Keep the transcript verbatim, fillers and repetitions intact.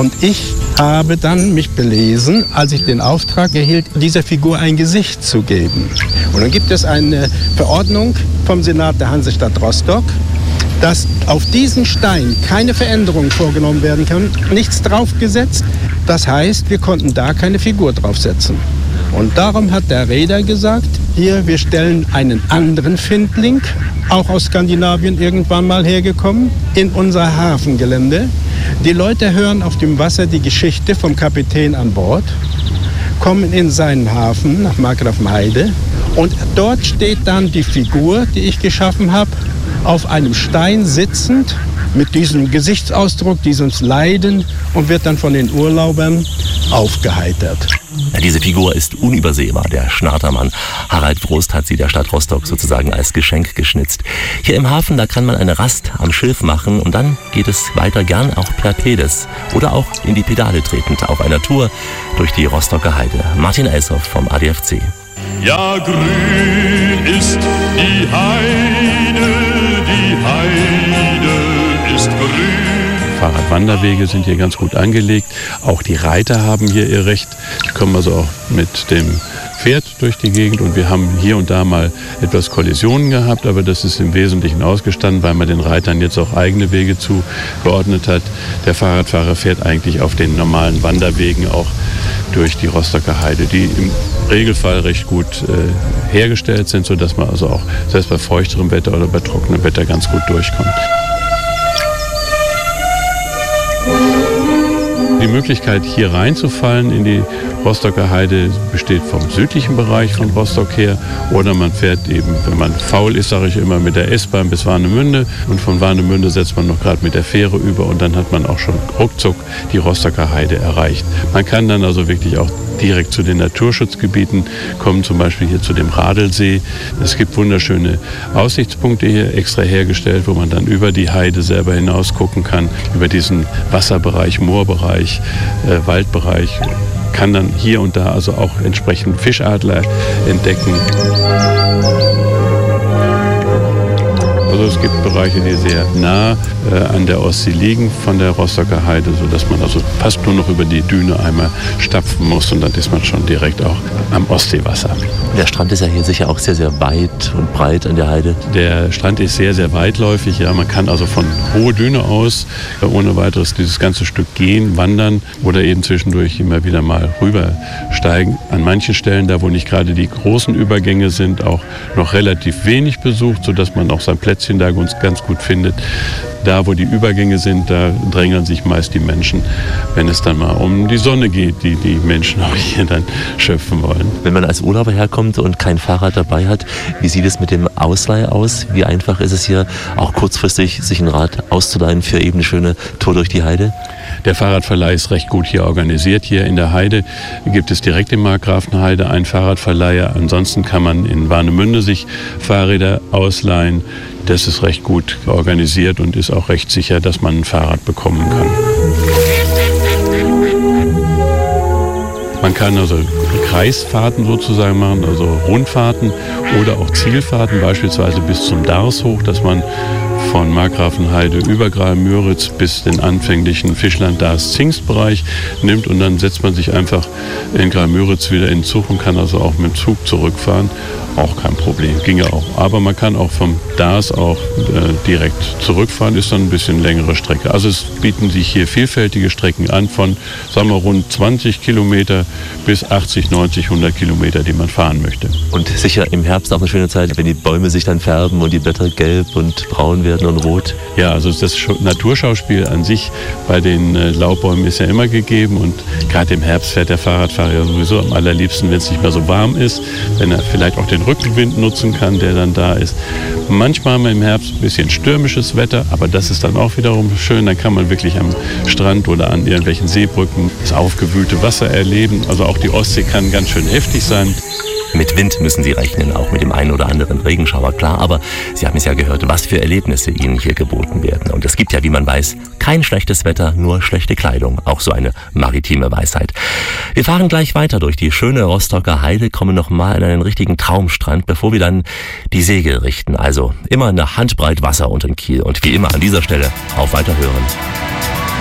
Und ich habe dann mich belesen, als ich den Auftrag erhielt, dieser Figur ein Gesicht zu geben. Und dann gibt es eine Verordnung vom Senat der Hansestadt Rostock, dass auf diesen Stein keine Veränderung vorgenommen werden kann, nichts draufgesetzt. Das heißt, wir konnten da keine Figur draufsetzen. Und darum hat der Reeder gesagt, hier, wir stellen einen anderen Findling, auch aus Skandinavien irgendwann mal hergekommen, in unser Hafengelände. Die Leute hören auf dem Wasser die Geschichte vom Kapitän an Bord, kommen in seinen Hafen nach Markgrafenheide und dort steht dann die Figur, die ich geschaffen habe, auf einem Stein sitzend, mit diesem Gesichtsausdruck, diesem Leiden und wird dann von den Urlaubern aufgeheitert. Ja, diese Figur ist unübersehbar. Der Schnartermann Harald Frost hat sie der Stadt Rostock sozusagen als Geschenk geschnitzt. Hier im Hafen, da kann man eine Rast am Schiff machen und dann geht es weiter gern auch per Pedes oder auch in die Pedale tretend auf einer Tour durch die Rostocker Heide. Martin Elshoff vom A D F C. Ja, grün ist die Heide, die Heide ist grün. Fahrradwanderwege sind hier ganz gut angelegt. Auch die Reiter haben hier ihr Recht. Die kommen also auch mit dem Pferd durch die Gegend und wir haben hier und da mal etwas Kollisionen gehabt, aber das ist im Wesentlichen ausgestanden, weil man den Reitern jetzt auch eigene Wege zugeordnet hat. Der Fahrradfahrer fährt eigentlich auf den normalen Wanderwegen auch durch die Rostocker Heide, die im Regelfall recht gut äh, hergestellt sind, sodass man also auch selbst bei feuchterem Wetter oder bei trockenem Wetter ganz gut durchkommt. Die Möglichkeit, hier reinzufallen in die Rostocker Heide, besteht vom südlichen Bereich von Rostock her. Oder man fährt eben, wenn man faul ist, sage ich immer, mit der S-Bahn bis Warnemünde. Und von Warnemünde setzt man noch gerade mit der Fähre über und dann hat man auch schon ruckzuck die Rostocker Heide erreicht. Man kann dann also wirklich auch direkt zu den Naturschutzgebieten kommen, zum Beispiel hier zu dem Radelsee. Es gibt wunderschöne Aussichtspunkte hier extra hergestellt, wo man dann über die Heide selber hinaus gucken kann, über diesen Wasserbereich, Moorbereich, äh, Waldbereich. Kann dann hier und da also auch entsprechend Fischadler entdecken. Also es gibt Bereiche, die sehr nah äh, an der Ostsee liegen von der Rostocker Heide, sodass man also fast nur noch über die Düne einmal stapfen muss und dann ist man schon direkt auch am Ostseewasser. Der Strand ist ja hier sicher auch sehr, sehr weit und breit an der Heide. Der Strand ist sehr, sehr weitläufig. Ja, man kann also von Hohe Düne aus äh, ohne weiteres dieses ganze Stück gehen, wandern oder eben zwischendurch immer wieder mal rübersteigen. An manchen Stellen, da wo nicht gerade die großen Übergänge sind, auch noch relativ wenig besucht, sodass man auch sein Plätzchen da uns ganz gut findet. Da, wo die Übergänge sind, da drängeln sich meist die Menschen, wenn es dann mal um die Sonne geht, die die Menschen auch hier dann schöpfen wollen. Wenn man als Urlauber herkommt und kein Fahrrad dabei hat, wie sieht es mit dem Ausleih aus? Wie einfach ist es hier auch kurzfristig, sich ein Rad auszuleihen für eben eine schöne Tour durch die Heide? Der Fahrradverleih ist recht gut hier organisiert. Hier in der Heide gibt es direkt in Markgrafenheide einen Fahrradverleiher. Ansonsten kann man in Warnemünde sich Fahrräder ausleihen. Das ist recht gut organisiert und ist auch recht sicher, dass man ein Fahrrad bekommen kann. Man kann also Kreisfahrten sozusagen machen, also Rundfahrten oder auch Zielfahrten, beispielsweise bis zum Dars hoch, dass man von Markgrafenheide über Graal-Müritz bis den anfänglichen Fischland-Dars-Zingst-Bereich nimmt und dann setzt man sich einfach in Graal-Müritz wieder in den Zug und kann also auch mit dem Zug zurückfahren. Auch kein Problem, ginge auch. Aber man kann auch vom Dars auch äh, direkt zurückfahren, ist dann ein bisschen längere Strecke. Also es bieten sich hier vielfältige Strecken an von, sagen wir, rund zwanzig Kilometer bis achtzig, neunzig, hundert Kilometer, die man fahren möchte. Und sicher im Herbst auch eine schöne Zeit, wenn die Bäume sich dann färben und die Blätter gelb und braun werden und rot. Ja, also das Naturschauspiel an sich bei den äh, Laubbäumen ist ja immer gegeben und gerade im Herbst fährt der Fahrradfahrer ja sowieso am allerliebsten, wenn es nicht mehr so warm ist, wenn er vielleicht auch den Rückenwind nutzen kann, der dann da ist. Manchmal haben wir im Herbst ein bisschen stürmisches Wetter, aber das ist dann auch wiederum schön. Dann kann man wirklich am Strand oder an irgendwelchen Seebrücken das aufgewühlte Wasser erleben. Also auch die Ostsee kann ganz schön heftig sein. Mit Wind müssen Sie rechnen, auch mit dem einen oder anderen Regenschauer, klar. Aber Sie haben es ja gehört, was für Erlebnisse Ihnen hier geboten werden. Und es gibt ja, wie man weiß, kein schlechtes Wetter, nur schlechte Kleidung. Auch so eine maritime Weisheit. Wir fahren gleich weiter durch die schöne Rostocker Heide, kommen nochmal an einen richtigen Traumstrand, bevor wir dann die Segel richten. Also immer eine Handbreit Wasser unter den Kiel. Und wie immer an dieser Stelle auf Weiterhören.